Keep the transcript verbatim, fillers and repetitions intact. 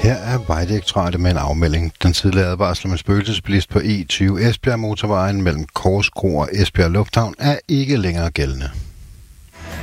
Her er Vejdirektoratet med en afmelding. Den tidligere advarsel om en spøgelsesbilist på E tyve Esbjerg motorvejen mellem Korskro og Esbjerg Lufthavn er ikke længere gældende.